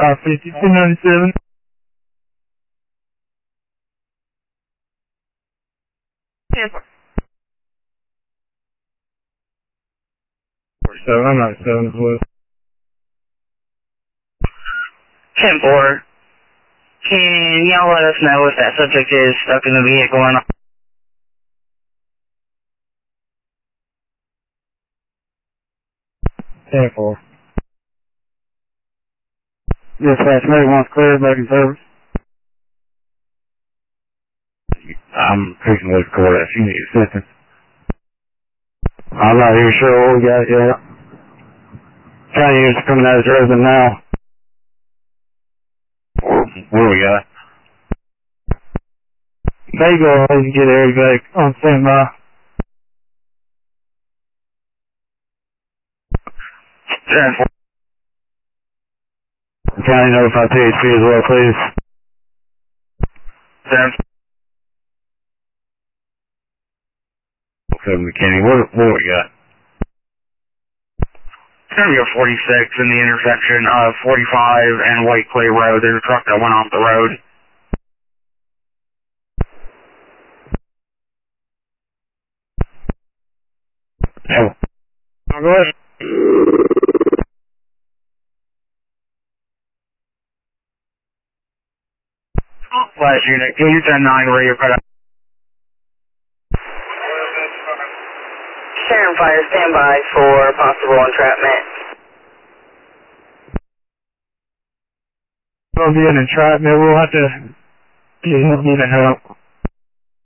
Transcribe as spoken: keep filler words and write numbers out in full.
Uh, fifty-two ninety-seven. forty-seven, I'm not seven as well. ten four. Can y'all let us know if that subject is stuck in the vehicle or not? ten four. Yes, fast medic wants clear, back in service. I'm fixing with court if you need assistance. I'm not even sure what we got yet. County units coming out of Dresden now. What do we got? They go ahead and get everybody on standby. ten four. County notify P H P as well, please. ten. Okay, McKinney, what, what do we got? It's gonna be a forty-six in the intersection of forty-five and White Clay Road. There's a truck that went off the road. Oh. Go ahead. Flash unit, can you ten nine radio cut out? Sharon Fire, standby for possible entrapment. Gonna be an entrapment, we'll have to get him in help.